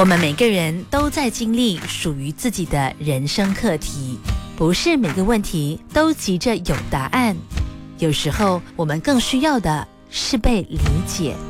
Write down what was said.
我们每个人都在经历属于自己的人生课题，不是每个问题都急着有答案，有时候我们更需要的是被理解。